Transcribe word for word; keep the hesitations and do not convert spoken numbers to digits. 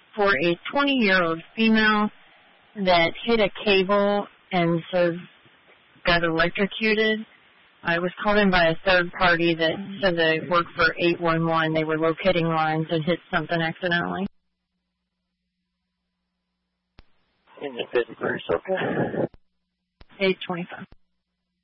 for a twenty-year-old female that hit a cable and so got electrocuted. I was called in by a third party that said they worked for eight one one. They were locating lines and hit something accidentally. In the Pittsburgh, okay. eight twenty-five.